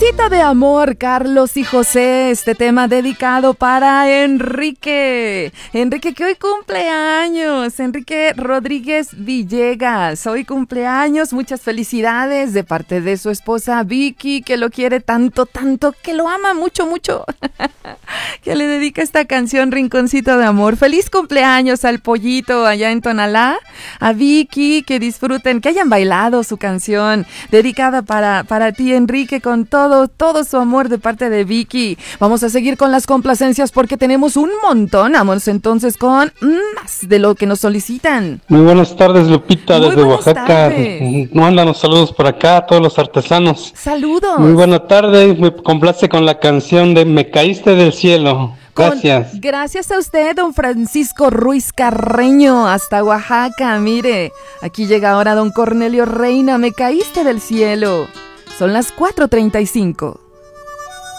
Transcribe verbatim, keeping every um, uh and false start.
Rinconcito de amor, Carlos y José, este tema dedicado para Enrique. Enrique que hoy cumpleaños, Enrique Rodríguez Villegas, hoy cumpleaños, muchas felicidades de parte de su esposa Vicky, que lo quiere tanto, tanto, que lo ama mucho, mucho, que le dedica esta canción Rinconcito de amor. Feliz cumpleaños al pollito allá en Tonalá, a Vicky, que disfruten, que hayan bailado su canción dedicada para, para ti, Enrique, con todo, todo su amor de parte de Vicky. Vamos a seguir con las complacencias porque tenemos un montón. Vamos entonces con más de lo que nos solicitan. Muy buenas tardes, Lupita, Muy desde buenas Oaxaca. tardes. Mándanos saludos por acá a todos los artesanos. Saludos. Muy buena tarde, me complace con la canción de Me caíste del cielo. Gracias. Con, gracias a usted, don Francisco Ruiz Carreño, hasta Oaxaca. Mire, aquí llega ahora don Cornelio Reina, Me caíste del cielo. Son las cuatro treinta y cinco.